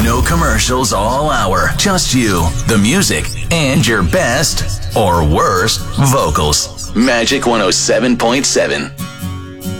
No commercials all hour. Just you, the music, and your best or worst vocals. Magic 107.7.